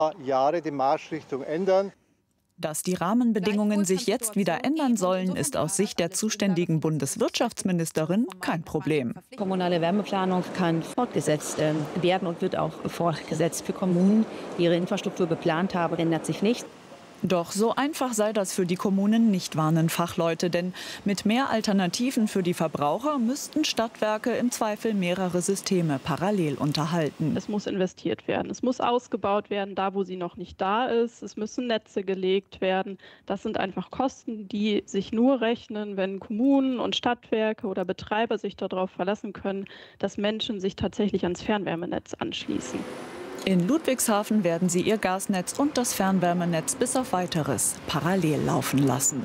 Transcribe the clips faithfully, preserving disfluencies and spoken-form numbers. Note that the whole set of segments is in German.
Jahre die Marschrichtung ändern. Dass die Rahmenbedingungen sich jetzt wieder ändern sollen, ist aus Sicht der zuständigen Bundeswirtschaftsministerin kein Problem. Die kommunale Wärmeplanung kann fortgesetzt werden und wird auch fortgesetzt. Für Kommunen, die ihre Infrastruktur geplant haben, ändert sich nichts. Doch so einfach sei das für die Kommunen nicht, warnen Fachleute. Denn mit mehr Alternativen für die Verbraucher müssten Stadtwerke im Zweifel mehrere Systeme parallel unterhalten. Es muss investiert werden, es muss ausgebaut werden, da wo sie noch nicht da ist. Es müssen Netze gelegt werden. Das sind einfach Kosten, die sich nur rechnen, wenn Kommunen und Stadtwerke oder Betreiber sich darauf verlassen können, dass Menschen sich tatsächlich ans Fernwärmenetz anschließen. In Ludwigshafen werden sie ihr Gasnetz und das Fernwärmenetz bis auf Weiteres parallel laufen lassen.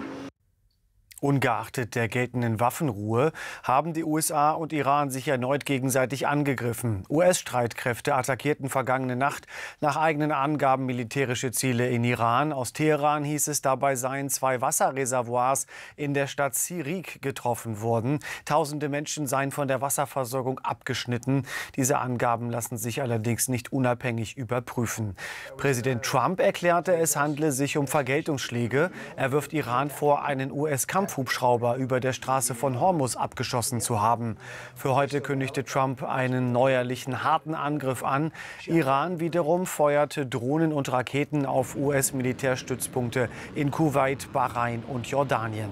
Ungeachtet der geltenden Waffenruhe haben die U S A und Iran sich erneut gegenseitig angegriffen. U S-Streitkräfte attackierten vergangene Nacht nach eigenen Angaben militärische Ziele in Iran. Aus Teheran hieß es, dabei seien zwei Wasserreservoirs in der Stadt Sirik getroffen worden. Tausende Menschen seien von der Wasserversorgung abgeschnitten. Diese Angaben lassen sich allerdings nicht unabhängig überprüfen. Präsident Trump erklärte, es handle sich um Vergeltungsschläge. Er wirft Iran vor, einen U S-Kampf Hubschrauber über der Straße von Hormuz abgeschossen zu haben. Für heute kündigte Trump einen neuerlichen harten Angriff an. Iran wiederum feuerte Drohnen und Raketen auf U S-Militärstützpunkte in Kuwait, Bahrain und Jordanien.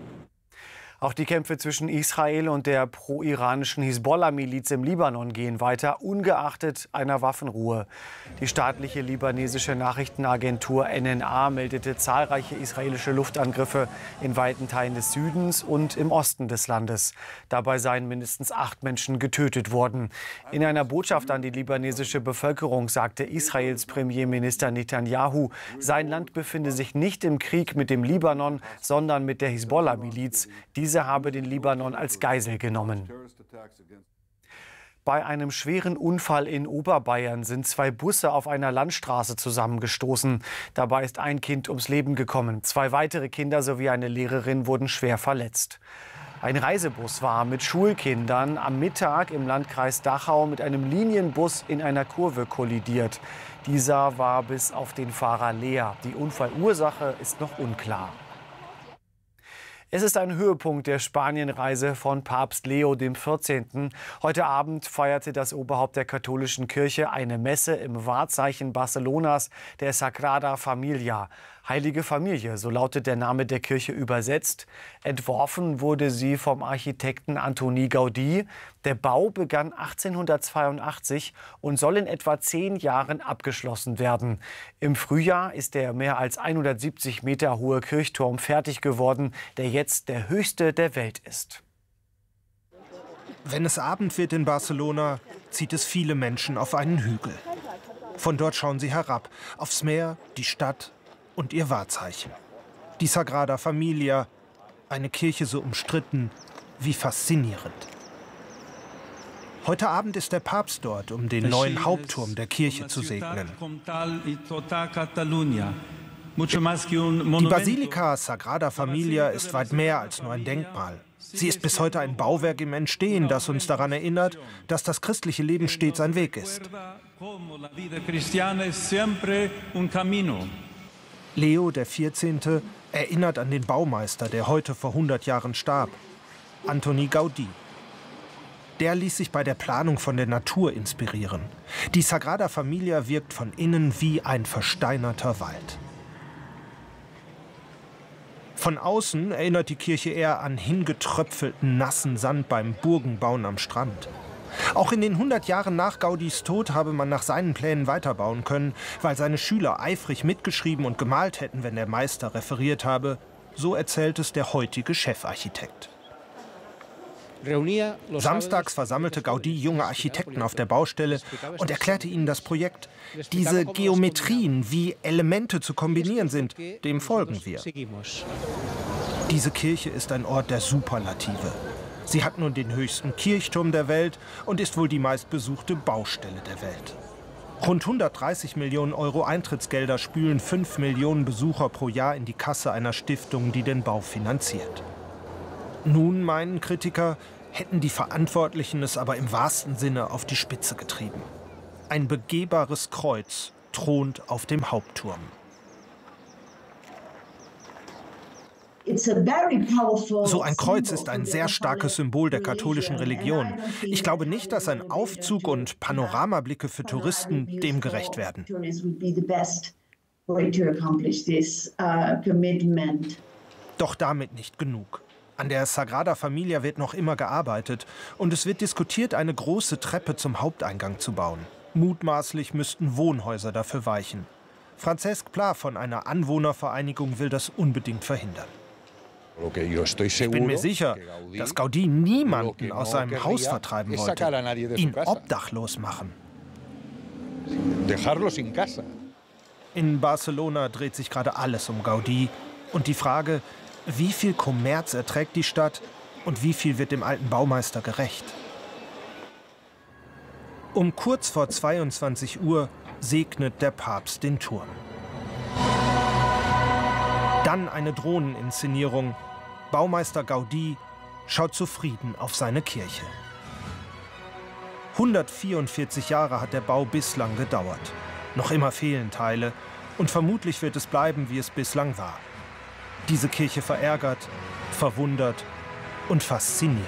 Auch die Kämpfe zwischen Israel und der pro-iranischen Hisbollah-Miliz im Libanon gehen weiter, ungeachtet einer Waffenruhe. Die staatliche libanesische Nachrichtenagentur N N A meldete zahlreiche israelische Luftangriffe in weiten Teilen des Südens und im Osten des Landes. Dabei seien mindestens acht Menschen getötet worden. In einer Botschaft an die libanesische Bevölkerung sagte Israels Premierminister Netanyahu, sein Land befinde sich nicht im Krieg mit dem Libanon, sondern mit der Hisbollah-Miliz. Diese habe den Libanon als Geisel genommen. Bei einem schweren Unfall in Oberbayern sind zwei Busse auf einer Landstraße zusammengestoßen. Dabei ist ein Kind ums Leben gekommen. Zwei weitere Kinder sowie eine Lehrerin wurden schwer verletzt. Ein Reisebus war mit Schulkindern am Mittag im Landkreis Dachau mit einem Linienbus in einer Kurve kollidiert. Dieser war bis auf den Fahrer leer. Die Unfallursache ist noch unklar. Es ist ein Höhepunkt der Spanienreise von Papst Leo der vierzehnte. Heute Abend feierte das Oberhaupt der katholischen Kirche eine Messe im Wahrzeichen Barcelonas, der Sagrada Familia. Heilige Familie, so lautet der Name der Kirche übersetzt. Entworfen wurde sie vom Architekten Antoni Gaudí. Der Bau begann achtzehnhundertzweiundachtzig und soll in etwa zehn Jahren abgeschlossen werden. Im Frühjahr ist der mehr als hundertsiebzig Meter hohe Kirchturm fertig geworden, der jetzt der höchste der Welt ist. Wenn es Abend wird in Barcelona, zieht es viele Menschen auf einen Hügel. Von dort schauen sie herab, aufs Meer, die Stadt und ihr Wahrzeichen. Die Sagrada Familia, eine Kirche so umstritten wie faszinierend. Heute Abend ist der Papst dort, um den neuen Hauptturm der Kirche zu segnen. Die Basilika Sagrada Familia ist weit mehr als nur ein Denkmal. Sie ist bis heute ein Bauwerk im Entstehen, das uns daran erinnert, dass das christliche Leben stets ein Weg ist. Leo der vierzehnte erinnert an den Baumeister, der heute vor hundert Jahren starb, Antoni Gaudí. Der ließ sich bei der Planung von der Natur inspirieren. Die Sagrada Familia wirkt von innen wie ein versteinerter Wald. Von außen erinnert die Kirche eher an hingetröpfelten, nassen Sand beim Burgenbauen am Strand. Auch in den hundert Jahren nach Gaudís Tod habe man nach seinen Plänen weiterbauen können, weil seine Schüler eifrig mitgeschrieben und gemalt hätten, wenn der Meister referiert habe. So erzählt es der heutige Chefarchitekt. Samstags versammelte Gaudí junge Architekten auf der Baustelle und erklärte ihnen das Projekt. Diese Geometrien, wie Elemente zu kombinieren sind, dem folgen wir. Diese Kirche ist ein Ort der Superlative. Sie hat nun den höchsten Kirchturm der Welt und ist wohl die meistbesuchte Baustelle der Welt. Rund hundertdreißig Millionen Euro Eintrittsgelder spülen fünf Millionen Besucher pro Jahr in die Kasse einer Stiftung, die den Bau finanziert. Nun, meinen Kritiker, hätten die Verantwortlichen es aber im wahrsten Sinne auf die Spitze getrieben. Ein begehbares Kreuz thront auf dem Hauptturm. So ein Kreuz ist ein sehr starkes Symbol der katholischen Religion. Ich glaube nicht, dass ein Aufzug und Panoramablicke für Touristen dem gerecht werden. Doch damit nicht genug. An der Sagrada Familia wird noch immer gearbeitet und es wird diskutiert, eine große Treppe zum Haupteingang zu bauen. Mutmaßlich müssten Wohnhäuser dafür weichen. Francesc Pla von einer Anwohnervereinigung will das unbedingt verhindern. Ich bin mir sicher, dass Gaudí niemanden aus seinem Haus vertreiben wollte, ihn obdachlos machen. In Barcelona dreht sich gerade alles um Gaudí und die Frage, wie viel Kommerz erträgt die Stadt und wie viel wird dem alten Baumeister gerecht. Um kurz vor zweiundzwanzig Uhr segnet der Papst den Turm. Dann eine Drohneninszenierung. Baumeister Gaudí schaut zufrieden auf seine Kirche. hundertvierundvierzig Jahre hat der Bau bislang gedauert. Noch immer fehlen Teile und vermutlich wird es bleiben, wie es bislang war. Diese Kirche verärgert, verwundert und fasziniert.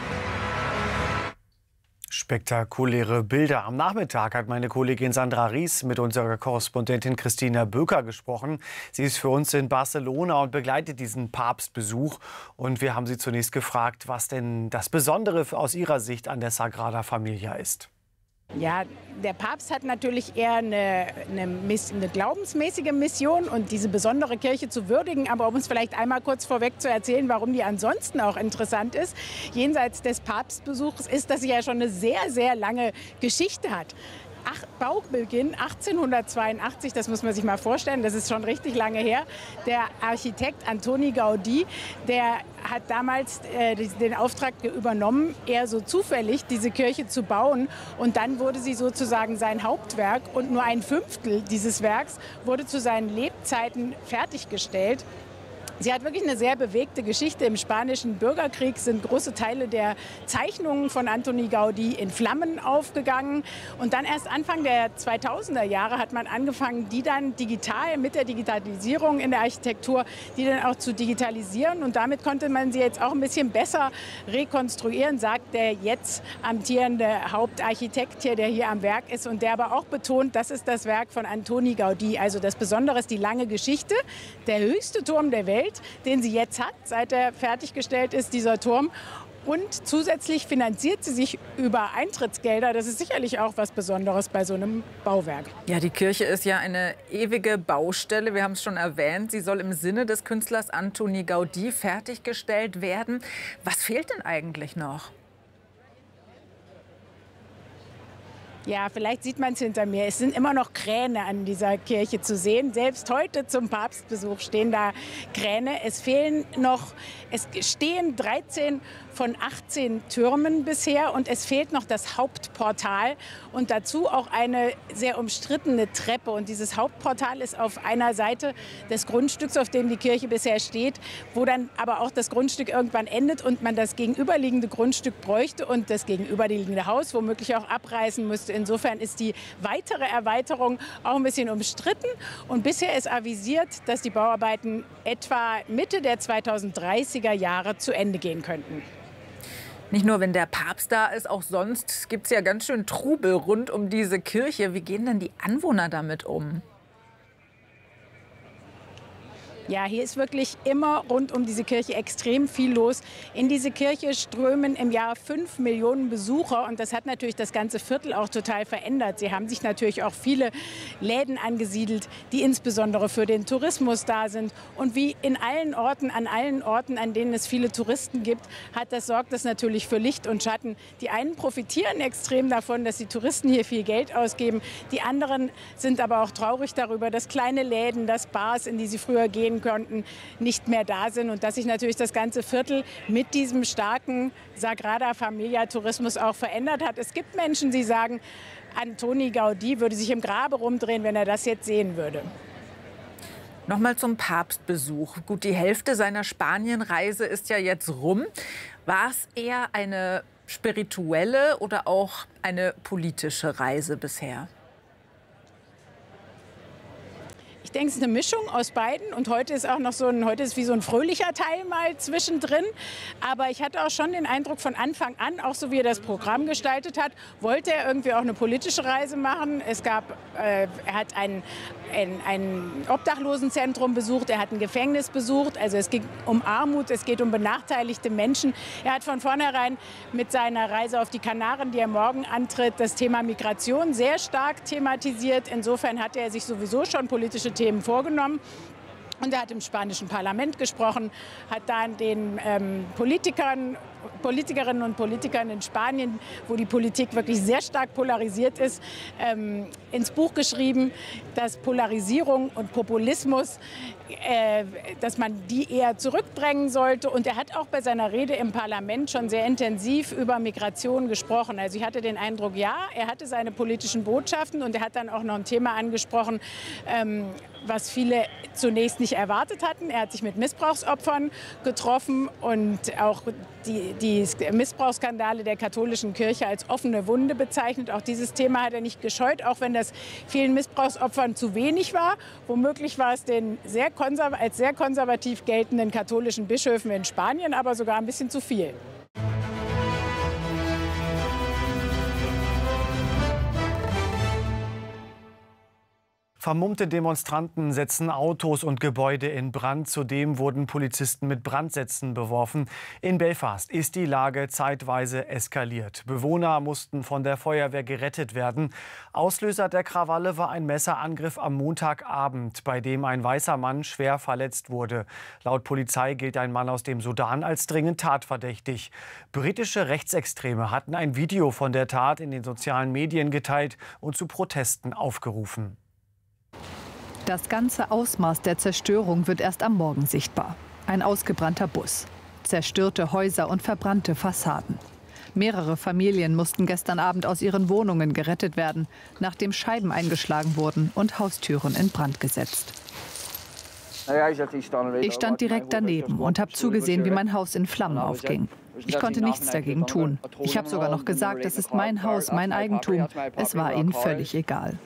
Spektakuläre Bilder. Am Nachmittag hat meine Kollegin Sandra Ries mit unserer Korrespondentin Christina Böker gesprochen. Sie ist für uns in Barcelona und begleitet diesen Papstbesuch. Und wir haben sie zunächst gefragt, was denn das Besondere aus ihrer Sicht an der Sagrada Familia ist. Ja, der Papst hat natürlich eher eine, eine, eine glaubensmäßige Mission und diese besondere Kirche zu würdigen. Aber um uns vielleicht einmal kurz vorweg zu erzählen, warum die ansonsten auch interessant ist, jenseits des Papstbesuchs, ist, dass sie ja schon eine sehr, sehr lange Geschichte hat. Ach, Baubeginn achtzehnhundertzweiundachtzig, das muss man sich mal vorstellen, das ist schon richtig lange her. Der Architekt Antoni Gaudí, der hat damals äh, den Auftrag übernommen, eher so zufällig diese Kirche zu bauen. Und dann wurde sie sozusagen sein Hauptwerk und nur ein Fünftel dieses Werks wurde zu seinen Lebzeiten fertiggestellt. Sie hat wirklich eine sehr bewegte Geschichte. Im Spanischen Bürgerkrieg sind große Teile der Zeichnungen von Antoni Gaudí in Flammen aufgegangen. Und dann erst Anfang der zweitausender Jahre hat man angefangen, die dann digital, mit der Digitalisierung in der Architektur, die dann auch zu digitalisieren. Und damit konnte man sie jetzt auch ein bisschen besser rekonstruieren, sagt der jetzt amtierende Hauptarchitekt hier, der hier am Werk ist und der aber auch betont, das ist das Werk von Antoni Gaudí. Also das Besondere ist die lange Geschichte, der höchste Turm der Welt, den sie jetzt hat, seit er fertiggestellt ist, dieser Turm. Und zusätzlich finanziert sie sich über Eintrittsgelder. Das ist sicherlich auch was Besonderes bei so einem Bauwerk. Ja, die Kirche ist ja eine ewige Baustelle. Wir haben es schon erwähnt. Sie soll im Sinne des Künstlers Antoni Gaudí fertiggestellt werden. Was fehlt denn eigentlich noch? Ja, vielleicht sieht man es hinter mir. Es sind immer noch Kräne an dieser Kirche zu sehen. Selbst heute zum Papstbesuch stehen da Kräne. Es fehlen noch, es stehen dreizehn von achtzehn Türmen bisher und es fehlt noch das Hauptportal und dazu auch eine sehr umstrittene Treppe. Und dieses Hauptportal ist auf einer Seite des Grundstücks, auf dem die Kirche bisher steht, wo dann aber auch das Grundstück irgendwann endet und man das gegenüberliegende Grundstück bräuchte und das gegenüberliegende Haus womöglich auch abreißen müsste. Insofern ist die weitere Erweiterung auch ein bisschen umstritten. Und bisher ist avisiert, dass die Bauarbeiten etwa Mitte der zweitausenddreißiger Jahre zu Ende gehen könnten. Nicht nur, wenn der Papst da ist, auch sonst gibt es ja ganz schön Trubel rund um diese Kirche. Wie gehen denn die Anwohner damit um? Ja, hier ist wirklich immer rund um diese Kirche extrem viel los. In diese Kirche strömen im Jahr fünf Millionen Besucher und das hat natürlich das ganze Viertel auch total verändert. Sie haben sich natürlich auch viele Läden angesiedelt, die insbesondere für den Tourismus da sind. Und wie in allen Orten, an allen Orten, an denen es viele Touristen gibt, hat das, sorgt das natürlich für Licht und Schatten. Die einen profitieren extrem davon, dass die Touristen hier viel Geld ausgeben. Die anderen sind aber auch traurig darüber, dass kleine Läden, dass Bars, in die sie früher gehen konnten, nicht mehr da sind und dass sich natürlich das ganze Viertel mit diesem starken Sagrada Familia Tourismus auch verändert hat. Es gibt Menschen, die sagen, Antoni Gaudí würde sich im Grabe rumdrehen, wenn er das jetzt sehen würde. Nochmal zum Papstbesuch. Gut, die Hälfte seiner Spanienreise ist ja jetzt rum. War es eher eine spirituelle oder auch eine politische Reise bisher? Ich denke, es ist eine Mischung aus beiden und heute ist auch noch so ein, heute ist wie so ein fröhlicher Teil mal zwischendrin. Aber ich hatte auch schon den Eindruck von Anfang an, auch so wie er das Programm gestaltet hat, wollte er irgendwie auch eine politische Reise machen. Es gab, äh, er hat ein, ein, ein Obdachlosenzentrum besucht, er hat ein Gefängnis besucht. Also es ging um Armut, es geht um benachteiligte Menschen. Er hat von vornherein mit seiner Reise auf die Kanaren, die er morgen antritt, das Thema Migration sehr stark thematisiert. Insofern hatte er sich sowieso schon politische Themen vorgenommen. Und er hat im spanischen Parlament gesprochen, hat dann den ähm, Politikern, Politikerinnen und Politikern in Spanien, wo die Politik wirklich sehr stark polarisiert ist, ähm, ins Buch geschrieben, dass Polarisierung und Populismus, äh, dass man die eher zurückdrängen sollte. Und er hat auch bei seiner Rede im Parlament schon sehr intensiv über Migration gesprochen. Also ich hatte den Eindruck, ja, er hatte seine politischen Botschaften und er hat dann auch noch ein Thema angesprochen, ähm, was viele zunächst nicht erwartet hatten. Er hat sich mit Missbrauchsopfern getroffen und auch die, die Missbrauchsskandale der katholischen Kirche als offene Wunde bezeichnet. Auch dieses Thema hat er nicht gescheut, auch wenn das vielen Missbrauchsopfern zu wenig war. Womöglich war es den sehr als sehr konservativ geltenden katholischen Bischöfen in Spanien aber sogar ein bisschen zu viel. Vermummte Demonstranten setzen Autos und Gebäude in Brand. Zudem wurden Polizisten mit Brandsätzen beworfen. In Belfast ist die Lage zeitweise eskaliert. Bewohner mussten von der Feuerwehr gerettet werden. Auslöser der Krawalle war ein Messerangriff am Montagabend, bei dem ein weißer Mann schwer verletzt wurde. Laut Polizei gilt ein Mann aus dem Sudan als dringend tatverdächtig. Britische Rechtsextreme hatten ein Video von der Tat in den sozialen Medien geteilt und zu Protesten aufgerufen. Das ganze Ausmaß der Zerstörung wird erst am Morgen sichtbar. Ein ausgebrannter Bus, zerstörte Häuser und verbrannte Fassaden. Mehrere Familien mussten gestern Abend aus ihren Wohnungen gerettet werden, nachdem Scheiben eingeschlagen wurden und Haustüren in Brand gesetzt. Ich stand direkt daneben und habe zugesehen, wie mein Haus in Flammen aufging. Ich konnte nichts dagegen tun. Ich habe sogar noch gesagt, das ist mein Haus, mein Eigentum. Es war ihnen völlig egal.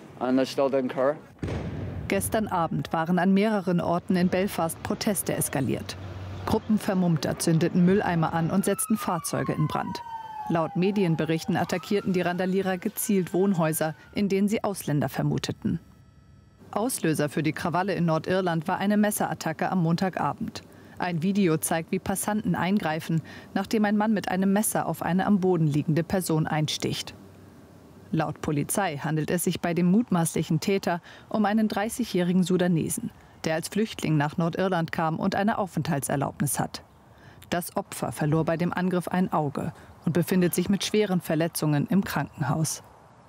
Gestern Abend waren an mehreren Orten in Belfast Proteste eskaliert. Gruppen Vermummter zündeten Mülleimer an und setzten Fahrzeuge in Brand. Laut Medienberichten attackierten die Randalierer gezielt Wohnhäuser, in denen sie Ausländer vermuteten. Auslöser für die Krawalle in Nordirland war eine Messerattacke am Montagabend. Ein Video zeigt, wie Passanten eingreifen, nachdem ein Mann mit einem Messer auf eine am Boden liegende Person einsticht. Laut Polizei handelt es sich bei dem mutmaßlichen Täter um einen dreißigjährigen Sudanesen, der als Flüchtling nach Nordirland kam und eine Aufenthaltserlaubnis hat. Das Opfer verlor bei dem Angriff ein Auge und befindet sich mit schweren Verletzungen im Krankenhaus.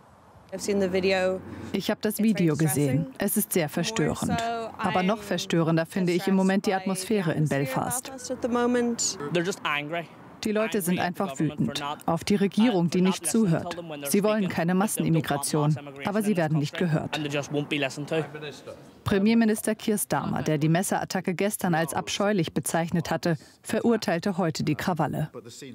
Ich habe das Video gesehen. Es ist sehr verstörend. Aber noch verstörender finde ich im Moment die Atmosphäre in Belfast. Die Leute sind einfach wütend auf die Regierung, die nicht zuhört. Sie wollen keine Massenimmigration, aber sie werden nicht gehört. Premierminister Keir Starmer, der die Messerattacke gestern als abscheulich bezeichnet hatte, verurteilte heute die Krawalle.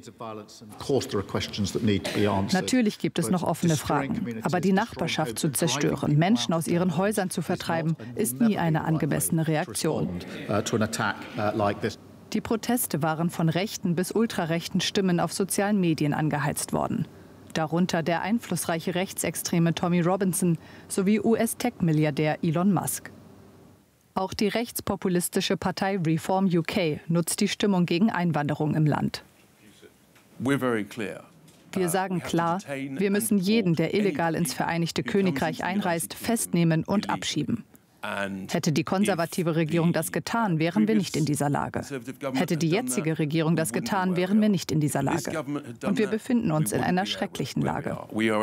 Natürlich gibt es noch offene Fragen, aber die Nachbarschaft zu zerstören, Menschen aus ihren Häusern zu vertreiben, ist nie eine angemessene Reaktion. Die Proteste waren von rechten bis ultrarechten Stimmen auf sozialen Medien angeheizt worden. Darunter der einflussreiche rechtsextreme Tommy Robinson sowie U S-Tech-Milliardär Elon Musk. Auch die rechtspopulistische Partei Reform U K nutzt die Stimmung gegen Einwanderung im Land. Wir sagen klar, wir müssen jeden, der illegal ins Vereinigte Königreich einreist, festnehmen und abschieben. Hätte die konservative Regierung das getan, wären wir nicht in dieser Lage. Hätte die jetzige Regierung das getan, wären wir nicht in dieser Lage. Und wir befinden uns in einer schrecklichen Lage.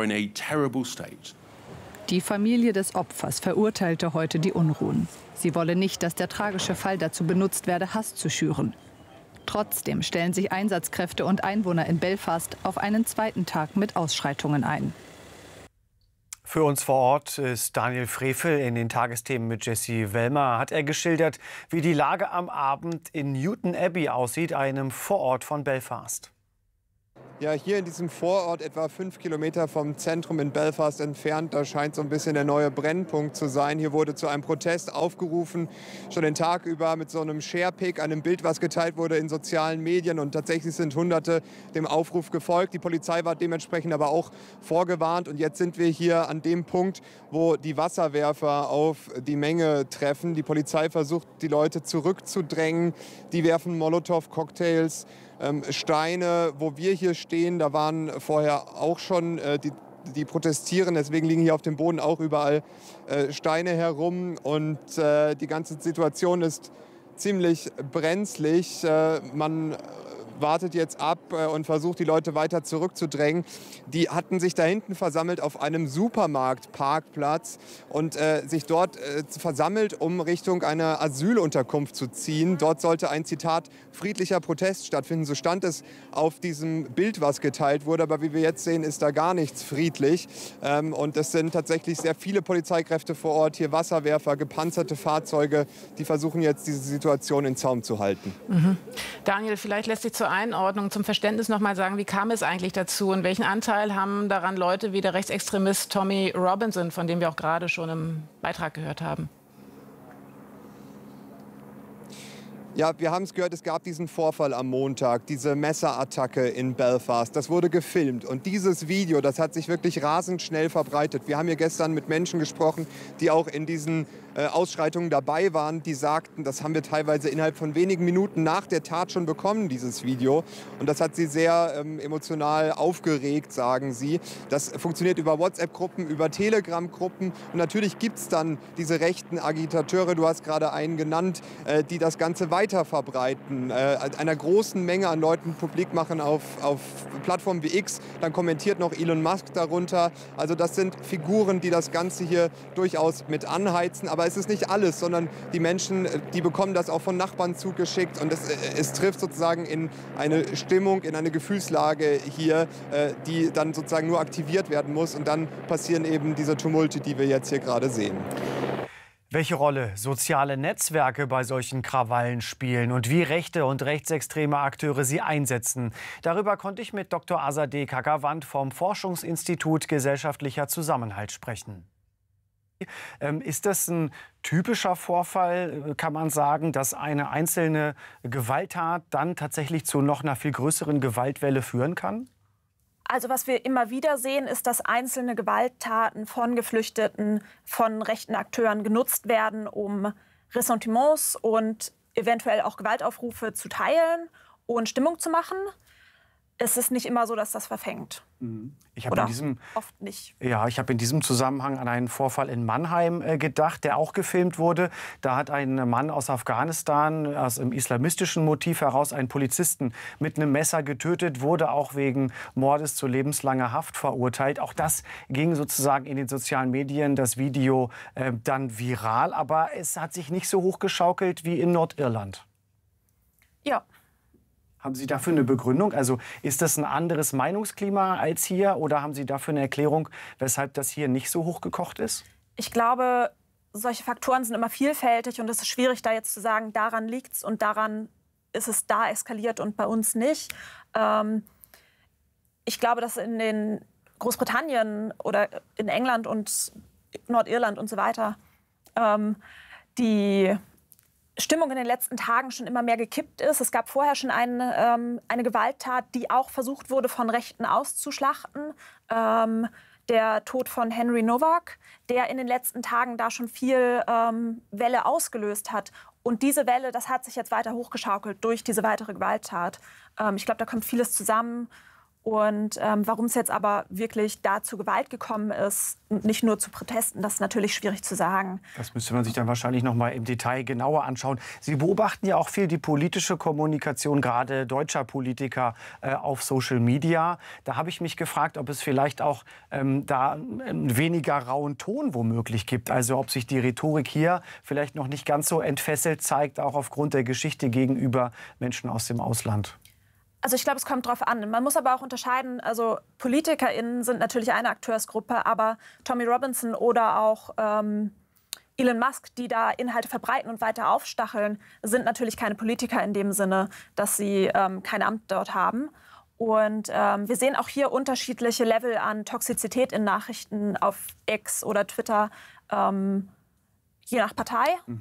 Die Familie des Opfers verurteilte heute die Unruhen. Sie wolle nicht, dass der tragische Fall dazu benutzt werde, Hass zu schüren. Trotzdem stellen sich Einsatzkräfte und Einwohner in Belfast auf einen zweiten Tag mit Ausschreitungen ein. Für uns vor Ort ist Daniel Frevel. In den Tagesthemen mit Jesse Wellmer hat er geschildert, wie die Lage am Abend in Newton Abbey aussieht, einem Vorort von Belfast. Ja, hier in diesem Vorort, etwa fünf Kilometer vom Zentrum in Belfast entfernt, da scheint so ein bisschen der neue Brennpunkt zu sein. Hier wurde zu einem Protest aufgerufen, schon den Tag über mit so einem Sharepick, einem Bild, was geteilt wurde in sozialen Medien. Und tatsächlich sind Hunderte dem Aufruf gefolgt. Die Polizei war dementsprechend aber auch vorgewarnt. Und jetzt sind wir hier an dem Punkt, wo die Wasserwerfer auf die Menge treffen. Die Polizei versucht, die Leute zurückzudrängen. Die werfen Molotow-Cocktails, ähm, Steine. Wo wir hier stehen, da waren vorher auch schon äh, die, die protestieren. Deswegen liegen hier auf dem Boden auch überall äh, Steine herum. Und äh, die ganze Situation ist ziemlich brenzlig. Äh, man wartet jetzt ab und versucht, die Leute weiter zurückzudrängen. Die hatten sich da hinten versammelt auf einem Supermarktparkplatz und äh, sich dort äh, versammelt, um Richtung einer Asylunterkunft zu ziehen. Dort sollte ein, Zitat, friedlicher Protest stattfinden. So stand es auf diesem Bild, was geteilt wurde. Aber wie wir jetzt sehen, ist da gar nichts friedlich. Ähm, und es sind tatsächlich sehr viele Polizeikräfte vor Ort, hier Wasserwerfer, gepanzerte Fahrzeuge, die versuchen jetzt, diese Situation in Zaum zu halten. Mhm. Daniel, vielleicht lässt sich zur Einordnung, zum Verständnis noch mal sagen, wie kam es eigentlich dazu und welchen Anteil haben daran Leute wie der Rechtsextremist Tommy Robinson, von dem wir auch gerade schon im Beitrag gehört haben? Ja, wir haben es gehört, es gab diesen Vorfall am Montag, diese Messerattacke in Belfast. Das wurde gefilmt und dieses Video, das hat sich wirklich rasend schnell verbreitet. Wir haben hier gestern mit Menschen gesprochen, die auch in diesen äh, Ausschreitungen dabei waren, die sagten, das haben wir teilweise innerhalb von wenigen Minuten nach der Tat schon bekommen, dieses Video. Und das hat sie sehr ähm, emotional aufgeregt, sagen sie. Das funktioniert über WhatsApp-Gruppen, über Telegram-Gruppen. Und natürlich gibt es dann diese rechten Agitateure, du hast gerade einen genannt, äh, die das Ganze weiter weiter verbreiten, äh, einer großen Menge an Leuten publik machen auf, auf Plattformen wie X. Dann kommentiert noch Elon Musk darunter. Also das sind Figuren, die das Ganze hier durchaus mit anheizen. Aber es ist nicht alles, sondern die Menschen, die bekommen das auch von Nachbarn zugeschickt. Und es, es trifft sozusagen in eine Stimmung, in eine Gefühlslage hier, äh, die dann sozusagen nur aktiviert werden muss. Und dann passieren eben diese Tumulte, die wir jetzt hier gerade sehen. Welche Rolle soziale Netzwerke bei solchen Krawallen spielen und wie rechte und rechtsextreme Akteure sie einsetzen. Darüber konnte ich mit Doktor Azadeh Kakavand vom Forschungsinstitut Gesellschaftlicher Zusammenhalt sprechen. Ähm, ist das ein typischer Vorfall, kann man sagen, dass eine einzelne Gewalttat dann tatsächlich zu noch einer viel größeren Gewaltwelle führen kann? Also was wir immer wieder sehen, ist, dass einzelne Gewalttaten von Geflüchteten, von rechten Akteuren genutzt werden, um Ressentiments und eventuell auch Gewaltaufrufe zu teilen und Stimmung zu machen. Es ist nicht immer so, dass das verfängt. Ich habe in diesem, oft nicht. Ja, ich habe in diesem Zusammenhang an einen Vorfall in Mannheim äh, gedacht, der auch gefilmt wurde. Da hat ein Mann aus Afghanistan aus einem islamistischen Motiv heraus einen Polizisten mit einem Messer getötet, wurde auch wegen Mordes zu lebenslanger Haft verurteilt. Auch das ging sozusagen in den sozialen Medien, das Video äh, dann viral. Aber es hat sich nicht so hochgeschaukelt wie in Nordirland. Ja. Haben Sie dafür eine Begründung? Also ist das ein anderes Meinungsklima als hier? Oder haben Sie dafür eine Erklärung, weshalb das hier nicht so hochgekocht ist? Ich glaube, solche Faktoren sind immer vielfältig und es ist schwierig, da jetzt zu sagen, daran liegt es und daran ist es da eskaliert und bei uns nicht. Ähm, ich glaube, dass in den Großbritannien oder in England und Nordirland und so weiter ähm, die Stimmung in den letzten Tagen schon immer mehr gekippt ist. Es gab vorher schon eine, ähm, eine Gewalttat, die auch versucht wurde, von Rechten auszuschlachten. Ähm, der Tod von Henry Nowak, der in den letzten Tagen da schon viel ähm, Welle ausgelöst hat. Und diese Welle, das hat sich jetzt weiter hochgeschaukelt durch diese weitere Gewalttat. Ähm, ich glaube, da kommt vieles zusammen. Und ähm, warum es jetzt aber wirklich da zu Gewalt gekommen ist, und nicht nur zu Protesten, das ist natürlich schwierig zu sagen. Das müsste man sich dann wahrscheinlich noch mal im Detail genauer anschauen. Sie beobachten ja auch viel die politische Kommunikation, gerade deutscher Politiker, äh, auf Social Media. Da habe ich mich gefragt, ob es vielleicht auch ähm, da einen weniger rauen Ton womöglich gibt. Also ob sich die Rhetorik hier vielleicht noch nicht ganz so entfesselt zeigt, auch aufgrund der Geschichte gegenüber Menschen aus dem Ausland. Also ich glaube, es kommt drauf an. Man muss aber auch unterscheiden, also PolitikerInnen sind natürlich eine Akteursgruppe, aber Tommy Robinson oder auch ähm, Elon Musk, die da Inhalte verbreiten und weiter aufstacheln, sind natürlich keine Politiker in dem Sinne, dass sie ähm, kein Amt dort haben. Und ähm, wir sehen auch hier unterschiedliche Level an Toxizität in Nachrichten auf X oder Twitter, ähm, je nach Partei. Mhm.